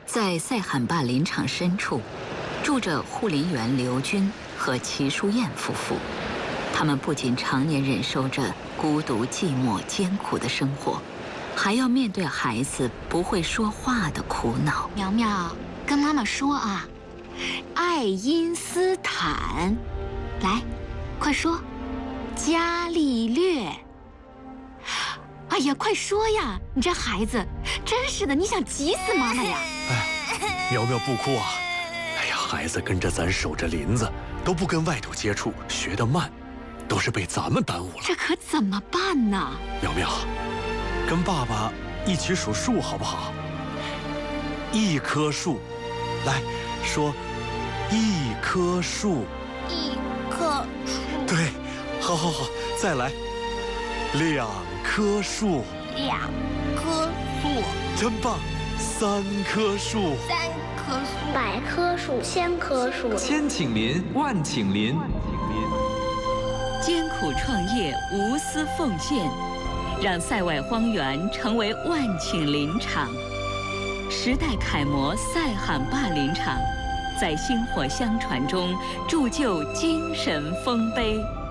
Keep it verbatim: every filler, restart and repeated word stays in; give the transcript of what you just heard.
在塞罕坝林场深处，住着护林员刘军和齐淑燕夫妇。他们不仅常年忍受着孤独、寂寞、艰苦的生活，还要面对孩子不会说话的苦恼。 苗苗，跟妈妈说啊，爱因斯坦，来，快说，伽利略。哎呀，快说呀！你这孩子，真是的，你想急死妈妈呀！ 哎，苗苗不哭啊！哎呀，孩子跟着咱守着林子，都不跟外头接触，学得慢，都是被咱们耽误了。 这可怎么办呢？ 苗苗，跟爸爸一起数数好不好？一棵树，来说，一棵树。 一棵树。 对，好好好，再来，两棵树。 两棵树。 真棒，三棵树。 三棵树。 百棵树，千棵树。 千顷林，万顷林。 艰苦创业，无私奉献，让塞外荒原成为万顷林场。时代楷模塞罕坝林场，在薪火相传中铸就精神丰碑。